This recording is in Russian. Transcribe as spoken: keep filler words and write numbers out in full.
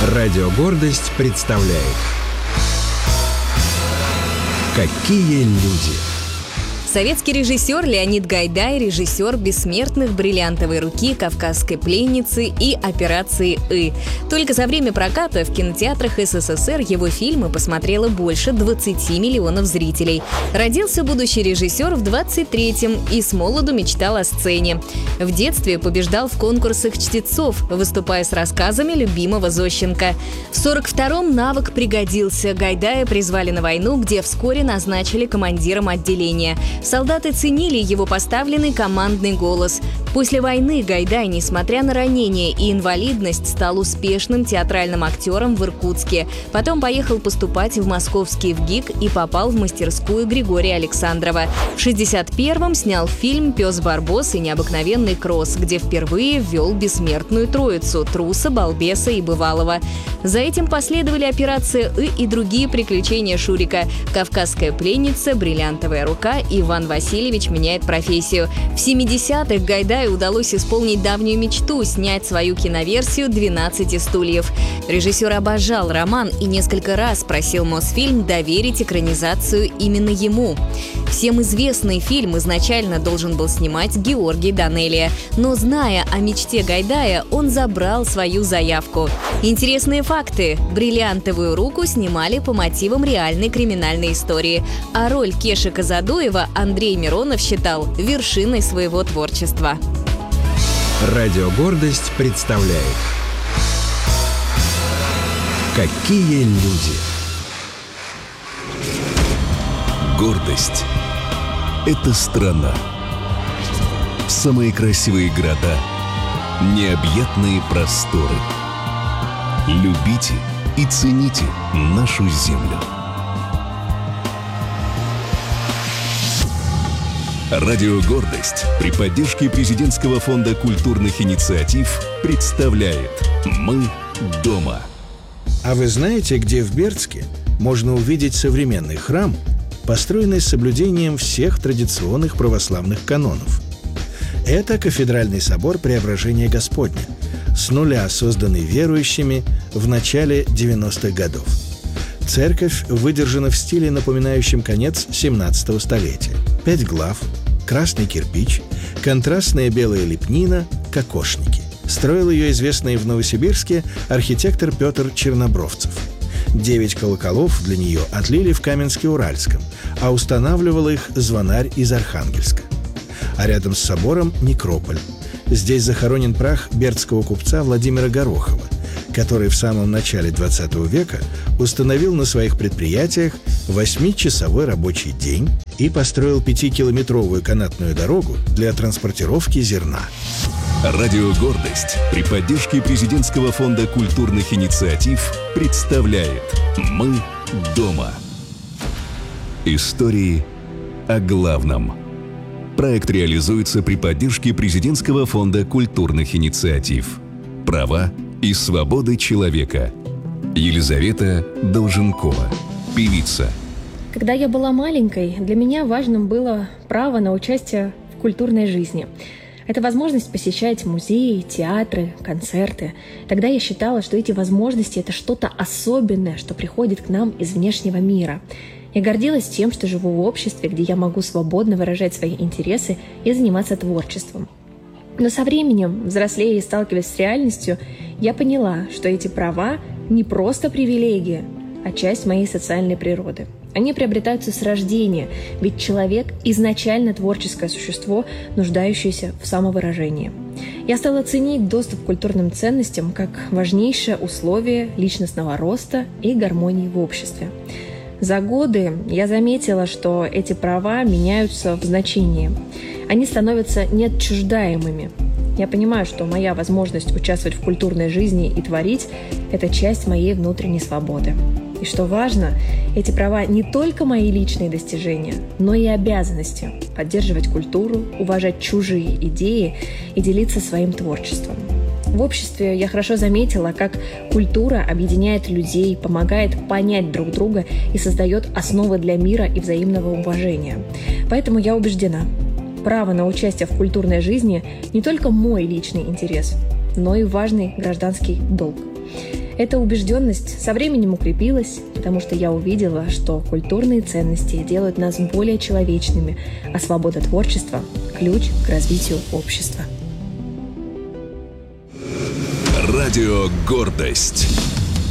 Радио «Гордость» представляет «Какие люди». Советский режиссер Леонид Гайдай – режиссер «Бессмертных», «Бриллиантовой руки», «Кавказской пленницы» и «Операции И». Только за время проката в кинотеатрах СССР его фильмы посмотрело больше двадцати миллионов зрителей. Родился будущий режиссер в двадцать третьем и с молоду мечтал о сцене. В детстве побеждал в конкурсах чтецов, выступая с рассказами любимого Зощенко. В сорок втором навык пригодился. Гайдая призвали на войну, где вскоре назначили командиром отделения. Солдаты ценили его поставленный командный голос. После войны Гайдай, несмотря на ранения и инвалидность, стал успешным театральным актером в Иркутске. Потом поехал поступать в московский ВГИК и попал в мастерскую Григория Александрова. В шестьдесят первом снял фильм «Пес Барбос и необыкновенный кросс», где впервые ввел бессмертную троицу – труса, балбеса и бывалого. За этим последовали «Операция И» и другие приключения Шурика – «Кавказская пленница», «Бриллиантовая рука» и «Иван Васильевич меняет профессию». В семидесятых Гайдаю удалось исполнить давнюю мечту – снять свою киноверсию «двенадцати стульев». Режиссер обожал роман и несколько раз просил Мосфильм доверить экранизацию именно ему. Всем известный фильм изначально должен был снимать Георгий Данелия, но, зная о мечте Гайдая, он забрал свою заявку. Интересные факты. «Бриллиантовую руку» снимали по мотивам реальной криминальной истории, а роль Кеши Казадоева Андрей Миронов считал вершиной своего творчества. Радио «Гордость» представляет «Какие люди». Гордость – это страна. Самые красивые города, необъятные просторы. Любите и цените нашу землю. Радио «Гордость» при поддержке Президентского фонда культурных инициатив представляет «Мы дома». А вы знаете, где в Бердске можно увидеть современный храм, построенный с соблюдением всех традиционных православных канонов? Это кафедральный собор Преображения Господня, с нуля созданный верующими в начале девяностых годов. Церковь выдержана в стиле, напоминающем конец семнадцатого столетия. Пять глав, красный кирпич, контрастная белая лепнина, кокошники. Строил ее известный в Новосибирске архитектор Петр Чернобровцев. Девять колоколов для нее отлили в Каменске-Уральском, а устанавливал их звонарь из Архангельска. А рядом с собором некрополь. Здесь захоронен прах бердского купца Владимира Горохова, который в самом начале двадцатого века установил на своих предприятиях восьмичасовой рабочий день и построил пятикилометровую канатную дорогу для транспортировки зерна. Радио «Гордость» при поддержке Президентского фонда культурных инициатив представляет «Мы дома». Истории о главном. Проект реализуется при поддержке Президентского фонда культурных инициатив. Права и свободы человека. Елизавета Долженкова, певица. Когда я была маленькой, для меня важным было право на участие в культурной жизни. Это возможность посещать музеи, театры, концерты. Тогда я считала, что эти возможности – это что-то особенное, что приходит к нам из внешнего мира. Я гордилась тем, что живу в обществе, где я могу свободно выражать свои интересы и заниматься творчеством. Но со временем, взрослея и сталкиваясь с реальностью, я поняла, что эти права не просто привилегия, а часть моей социальной природы. Они приобретаются с рождения, ведь человек – изначально творческое существо, нуждающееся в самовыражении. Я стала ценить доступ к культурным ценностям как важнейшее условие личностного роста и гармонии в обществе. За годы я заметила, что эти права меняются в значении. Они становятся неотчуждаемыми. Я понимаю, что моя возможность участвовать в культурной жизни и творить – это часть моей внутренней свободы. И что важно, эти права не только мои личные достижения, но и обязанности поддерживать культуру, уважать чужие идеи и делиться своим творчеством. В обществе я хорошо заметила, как культура объединяет людей, помогает понять друг друга и создает основы для мира и взаимного уважения. Поэтому я убеждена, право на участие в культурной жизни не только мой личный интерес, но и важный гражданский долг. Эта убежденность со временем укрепилась, потому что я увидела, что культурные ценности делают нас более человечными, а свобода творчества – ключ к развитию общества. Радио «Гордость».